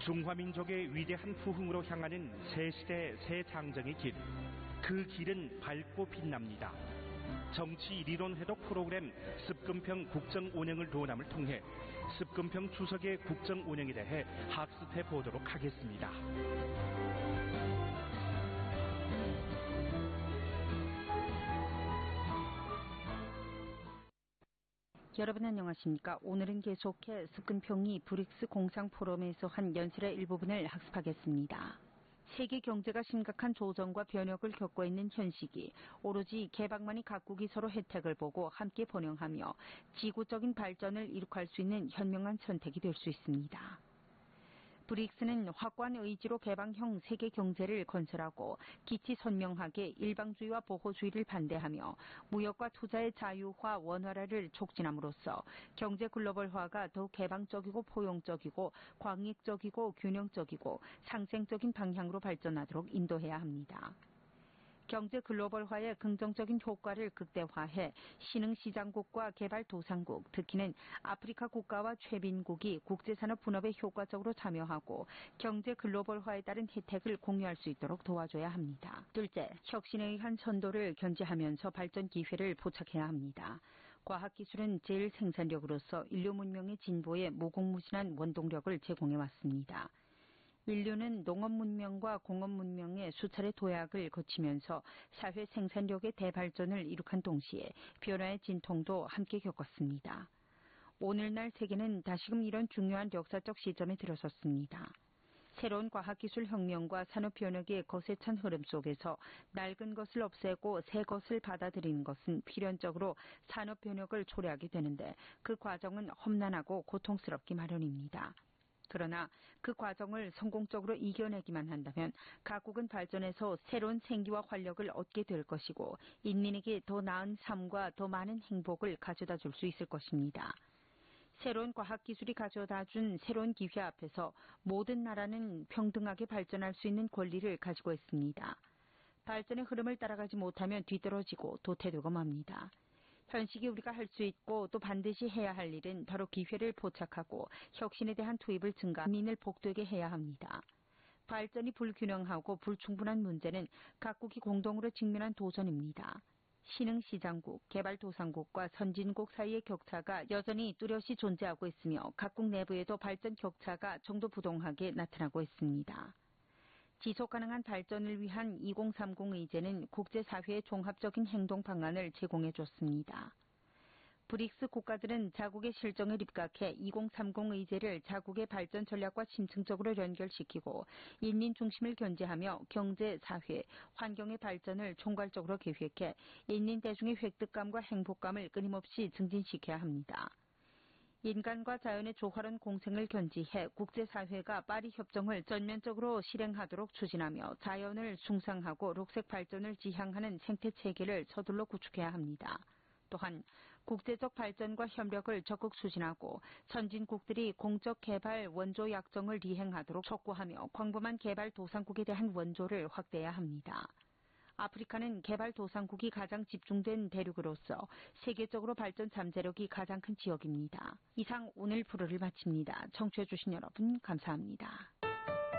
중화민족의 위대한 부흥으로 향하는 새 시대 새 장정의 길. 그 길은 밝고 빛납니다. 정치 리론 회독 프로그램 습근평 국정 운영을 도남을 통해 습근평 주석의 국정 운영에 대해 학습해 보도록 하겠습니다. 여러분 안녕하십니까? 오늘은 계속해 습근평이 브릭스 공상포럼에서 한 연설의 일부분을 학습하겠습니다. 세계 경제가 심각한 조정과 변혁을 겪고 있는 현 시기, 오로지 개방만이 각국이 서로 혜택을 보고 함께 번영하며 지구적인 발전을 이룩할 수 있는 현명한 선택이 될 수 있습니다. 브릭스는 확고한 의지로 개방형 세계 경제를 건설하고 기치 선명하게 일방주의와 보호주의를 반대하며 무역과 투자의 자유화 원활화를 촉진함으로써 경제 글로벌화가 더욱 개방적이고 포용적이고 광익적이고 균형적이고 상생적인 방향으로 발전하도록 인도해야 합니다. 경제 글로벌화의 긍정적인 효과를 극대화해 신흥시장국과 개발도상국, 특히는 아프리카 국가와 최빈국이 국제산업 분업에 효과적으로 참여하고 경제 글로벌화에 따른 혜택을 공유할 수 있도록 도와줘야 합니다. 둘째, 혁신에 의한 선도를 견지하면서 발전 기회를 포착해야 합니다. 과학기술은 제일 생산력으로서 인류 문명의 진보에 무궁무진한 원동력을 제공해왔습니다. 인류는 농업 문명과 공업 문명의 수차례 도약을 거치면서 사회 생산력의 대발전을 이룩한 동시에 변화의 진통도 함께 겪었습니다. 오늘날 세계는 다시금 이런 중요한 역사적 시점에 들어섰습니다. 새로운 과학기술 혁명과 산업 변혁의 거세찬 흐름 속에서 낡은 것을 없애고 새 것을 받아들이는 것은 필연적으로 산업 변혁을 초래하게 되는데 그 과정은 험난하고 고통스럽기 마련입니다. 그러나 그 과정을 성공적으로 이겨내기만 한다면 각국은 발전해서 새로운 생기와 활력을 얻게 될 것이고 인민에게 더 나은 삶과 더 많은 행복을 가져다 줄 수 있을 것입니다. 새로운 과학기술이 가져다 준 새로운 기회 앞에서 모든 나라는 평등하게 발전할 수 있는 권리를 가지고 있습니다. 발전의 흐름을 따라가지 못하면 뒤떨어지고 도태되고 맙니다. 현 시기 우리가 할 수 있고 또 반드시 해야 할 일은 바로 기회를 포착하고 혁신에 대한 투입을 증가, 민을 복되게 해야 합니다. 발전이 불균형하고 불충분한 문제는 각국이 공동으로 직면한 도전입니다. 신흥시장국, 개발도상국과 선진국 사이의 격차가 여전히 뚜렷이 존재하고 있으며 각국 내부에도 발전 격차가 정도부동하게 나타나고 있습니다. 지속가능한 발전을 위한 2030 의제는 국제사회의 종합적인 행동 방안을 제공해줬습니다. 브릭스 국가들은 자국의 실정에 입각해 2030 의제를 자국의 발전 전략과 심층적으로 연결시키고 인민 중심을 견제하며 경제, 사회, 환경의 발전을 총괄적으로 계획해 인민 대중의 획득감과 행복감을 끊임없이 증진시켜야 합니다. 인간과 자연의 조화로운 공생을 견지해 국제사회가 파리 협정을 전면적으로 실행하도록 추진하며 자연을 숭상하고 녹색 발전을 지향하는 생태체계를 서둘러 구축해야 합니다. 또한 국제적 발전과 협력을 적극 추진하고 선진국들이 공적 개발 원조 약정을 이행하도록 촉구하며 광범한 개발도상국에 대한 원조를 확대해야 합니다. 아프리카는 개발도상국이 가장 집중된 대륙으로서 세계적으로 발전 잠재력이 가장 큰 지역입니다. 이상 오늘 프로를 마칩니다. 청취해 주신 여러분 감사합니다.